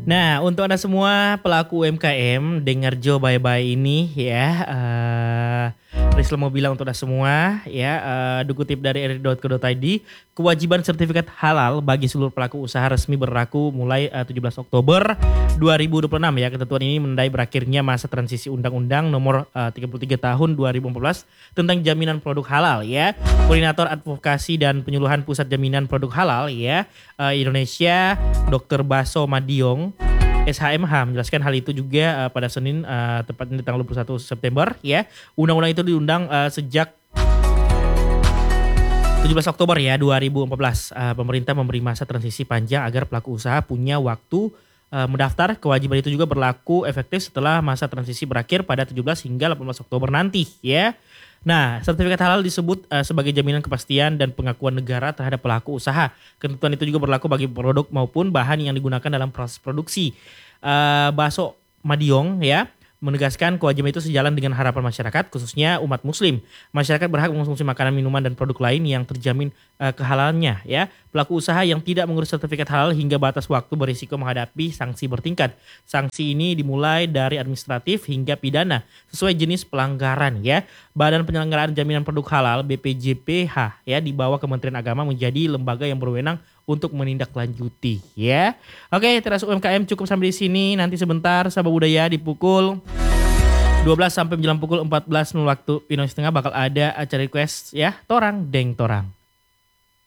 Nah, untuk Anda semua pelaku UMKM, dengar Jo bye-bye ini ya. Risla mau bilang untuk Anda semua ya, dikutip dari ri.co.id, kewajiban sertifikat halal bagi seluruh pelaku usaha resmi berlaku mulai 17 Oktober 2026 ya. Ketentuan ini menandai berakhirnya masa transisi Undang-Undang Nomor 33 Tahun 2014 tentang jaminan produk halal ya. Koordinator Advokasi dan Penyuluhan Pusat Jaminan Produk Halal ya Indonesia, Dr. Baso Madiong SHMH menjelaskan hal itu juga pada Senin tepatnya di tanggal 21 September ya. Undang-undang itu diundang sejak 17 Oktober ya 2014. Pemerintah memberi masa transisi panjang agar pelaku usaha punya waktu mendaftar. Kewajiban itu juga berlaku efektif setelah masa transisi berakhir pada 17 hingga 18 Oktober nanti ya. Nah, sertifikat halal disebut sebagai jaminan kepastian dan pengakuan negara terhadap pelaku usaha. Ketentuan itu juga berlaku bagi produk maupun bahan yang digunakan dalam proses produksi. Baso Madiong ya menegaskan kewajiban itu sejalan dengan harapan masyarakat, khususnya umat muslim. Masyarakat berhak mengonsumsi makanan, minuman, dan produk lain yang terjamin kehalalannya ya. Pelaku usaha yang tidak mengurus sertifikat halal hingga batas waktu berisiko menghadapi sanksi bertingkat. Sanksi ini dimulai dari administratif hingga pidana sesuai jenis pelanggaran ya. Badan Penyelenggaraan Jaminan Produk Halal BPJPH ya di bawah Kementerian Agama menjadi lembaga yang berwenang untuk menindaklanjuti ya. Oke, Teras UMKM cukup sampai di sini. Nanti sebentar Sabah Budaya di pukul 12 sampai menjelang pukul 14 waktu Indonesia Tengah bakal ada acara request ya. Torang Deng Torang.